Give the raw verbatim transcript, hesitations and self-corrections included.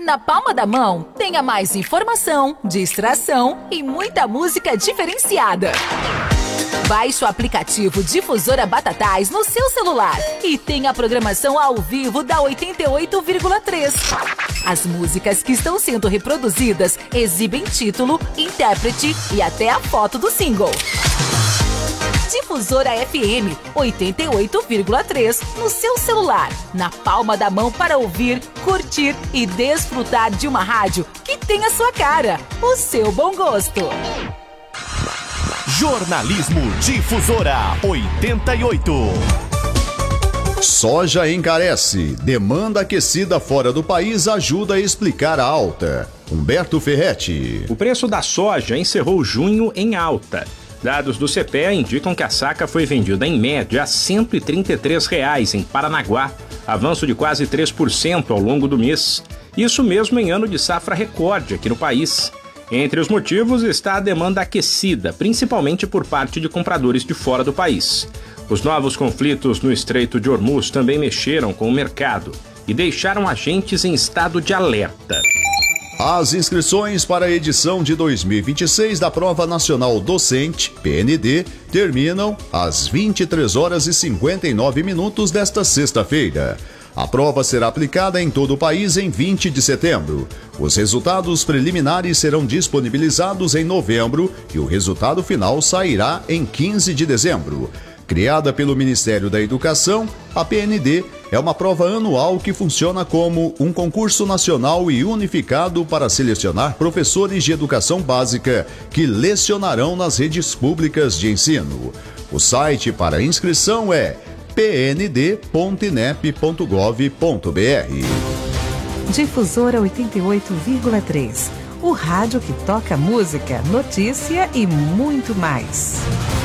Na palma da mão, tenha mais informação, distração e muita música diferenciada. Baixe o aplicativo Difusora Batatais no seu celular e tenha a programação ao vivo da oitenta e oito vírgula três. As músicas que estão sendo reproduzidas exibem título, intérprete e até a foto do single. Difusora F M oitenta e oito vírgula três no seu celular, na palma da mão para ouvir, curtir e desfrutar de uma rádio que tem a sua cara, o seu bom gosto. Jornalismo Difusora oitenta e oito. Soja encarece. Demanda aquecida fora do país ajuda a explicar a alta. Humberto Ferretti. O preço da soja encerrou junho em alta. Dados do C P E indicam que a saca foi vendida em média a cento e trinta e três reais em Paranaguá, avanço de quase três por cento ao longo do mês. Isso mesmo em ano de safra recorde aqui no país. Entre os motivos está a demanda aquecida, principalmente por parte de compradores de fora do país. Os novos conflitos no Estreito de Hormuz também mexeram com o mercado e deixaram agentes em estado de alerta. As inscrições para a edição de dois mil e vinte e seis da Prova Nacional Docente, P N D, terminam às vinte e três horas e cinquenta e nove minutos desta sexta-feira. A prova será aplicada em todo o país em vinte de setembro. Os resultados preliminares serão disponibilizados em novembro e o resultado final sairá em quinze de dezembro. Criada pelo Ministério da Educação, a P N D é uma prova anual que funciona como um concurso nacional e unificado para selecionar professores de educação básica que lecionarão nas redes públicas de ensino. O site para inscrição é p n d ponto i n e p ponto gov ponto b r. Difusora oitenta e oito vírgula três. O rádio que toca música, notícia e muito mais.